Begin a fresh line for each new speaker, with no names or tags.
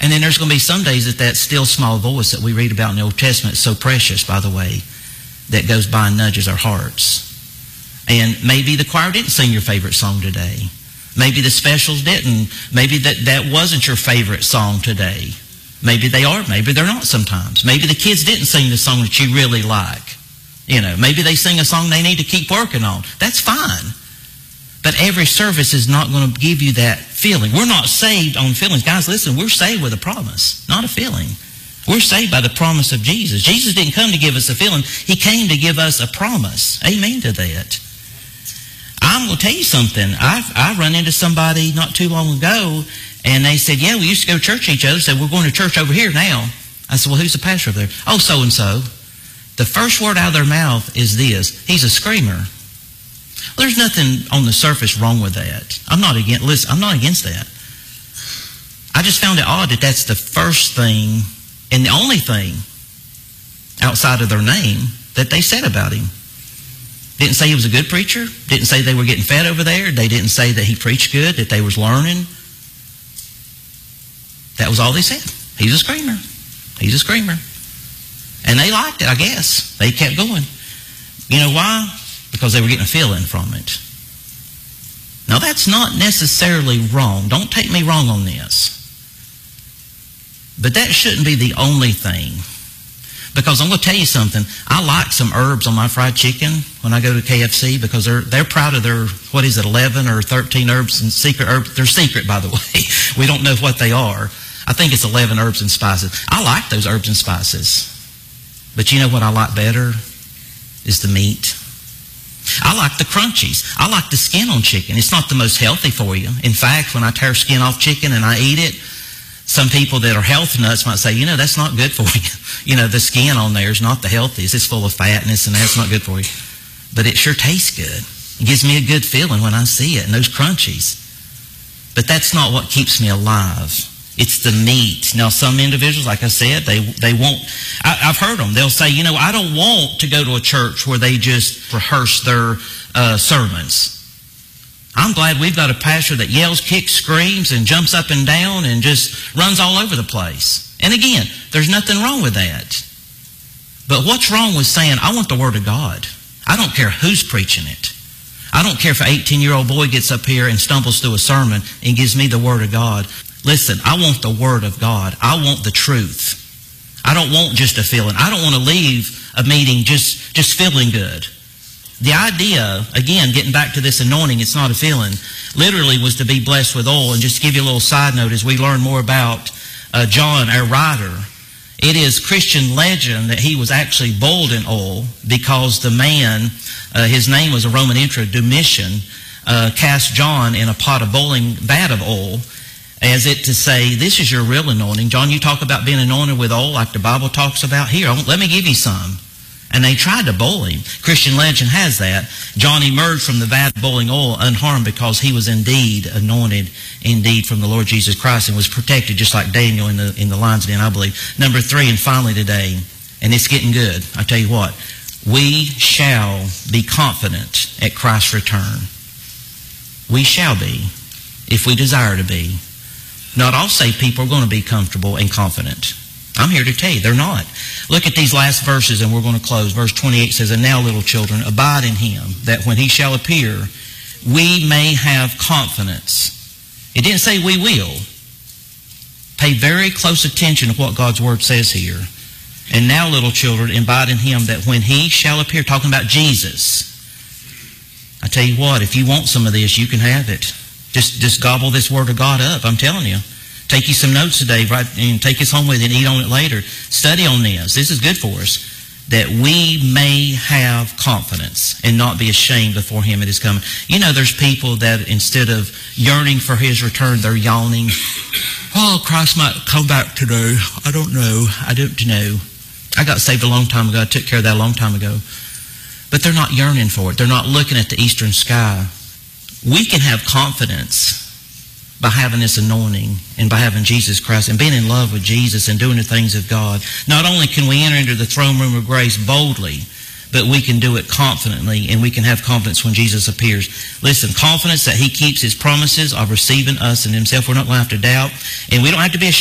And then there's going to be some days that still small voice that we read about in the Old Testament, so precious, by the way, that goes by and nudges our hearts. And maybe the choir didn't sing your favorite song today. Maybe the specials didn't. Maybe that wasn't your favorite song today. Maybe they are, maybe they're not sometimes. Maybe the kids didn't sing the song that you really like. Maybe they sing a song they need to keep working on. That's fine. But every service is not going to give you that feeling. We're not saved on feelings. Guys, listen, we're saved with a promise, not a feeling. We're saved by the promise of Jesus. Jesus didn't come to give us a feeling. He came to give us a promise. Amen to that. I'm going to tell you something. I run into somebody not too long ago, and they said, yeah, we used to go to church with each other. Said, we're going to church over here now. I said, well, who's the pastor over there? Oh, so-and-so. The first word out of their mouth is this: he's a screamer. Well, there's nothing on the surface wrong with that. I'm not against that. I just found it odd that that's the first thing and the only thing outside of their name that they said about him. Didn't say he was a good preacher. Didn't say they were getting fed over there. They didn't say that he preached good, that they was learning. That was all they said. He's a screamer. He's a screamer. And they liked it, I guess. They kept going. You know why? Because they were getting a feeling from it. Now, that's not necessarily wrong. Don't take me wrong on this. But that shouldn't be the only thing. Because I'm going to tell you something. I like some herbs on my fried chicken when I go to KFC because they're proud of their, 11 or 13 herbs and secret herbs. They're secret, by the way. We don't know what they are. I think it's 11 herbs and spices. I like those herbs and spices. But you know what I like better? Is the meat. I like the crunchies. I like the skin on chicken. It's not the most healthy for you. In fact, when I tear skin off chicken and I eat it, some people that are health nuts might say, that's not good for you. The skin on there is not the healthiest. It's full of fatness and that's not good for you. But it sure tastes good. It gives me a good feeling when I see it and those crunchies. But that's not what keeps me alive. It's the meat. Now, some individuals, like I said, they won't. I've heard them. They'll say, I don't want to go to a church where they just rehearse their sermons. I'm glad we've got a pastor that yells, kicks, screams, and jumps up and down and just runs all over the place. And again, there's nothing wrong with that. But what's wrong with saying, I want the Word of God? I don't care who's preaching it. I don't care if an 18-year-old boy gets up here and stumbles through a sermon and gives me the Word of God. Listen, I want the Word of God. I want the truth. I don't want just a feeling. I don't want to leave a meeting just feeling good. The idea, again, getting back to this anointing, it's not a feeling, literally was to be blessed with oil. And just to give you a little side note, as we learn more about John, our writer, it is Christian legend that he was actually boiled in oil because the man, his name was a Roman emperor, Domitian, cast John in a pot of boiling vat of oil, as it to say, this is your real anointing. John, you talk about being anointed with oil like the Bible talks about. Here, let me give you some. And they tried to boil him. Christian legend has that. John emerged from the vat of boiling oil unharmed because he was indeed anointed indeed from the Lord Jesus Christ and was protected just like Daniel in the lion's den, I believe. Number 3, and finally today, and it's getting good, I tell you what, we shall be confident at Christ's return. We shall be, if we desire to be. Not all saved people are going to be comfortable and confident. I'm here to tell you, they're not. Look at these last verses and we're going to close. Verse 28 says, and now, little children, abide in him, that when he shall appear, we may have confidence. It didn't say we will. Pay very close attention to what God's Word says here. And now, little children, abide in him, that when he shall appear, talking about Jesus. I tell you what, if you want some of this, you can have it. Just gobble this Word of God up, I'm telling you. Take you some notes today, right, and take us home with you and eat on it later. Study on this. This is good for us. That we may have confidence and not be ashamed before him at his coming. There's people that instead of yearning for his return, they're yawning. Oh, Christ might come back today. I don't know. I got saved a long time ago. I took care of that a long time ago. But they're not yearning for it. They're not looking at the eastern sky. We can have confidence by having this anointing and by having Jesus Christ and being in love with Jesus and doing the things of God. Not only can we enter into the throne room of grace boldly, but we can do it confidently, and we can have confidence when Jesus appears. Listen, confidence that he keeps his promises of receiving us and himself. We're not going to have to doubt, and we don't have to be ashamed.